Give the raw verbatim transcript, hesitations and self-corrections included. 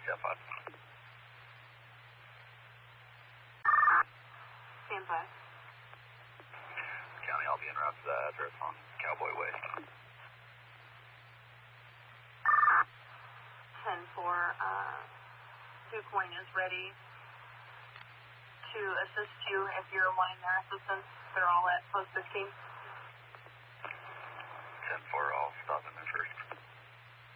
Jeff five. Stand by. County, I'll be en route to that address on Cowboy Way. ten four, uh, Two Point is ready to assist you if you're wanting their assistance. They're all at post fifteen. ten four, I'll stop in there first.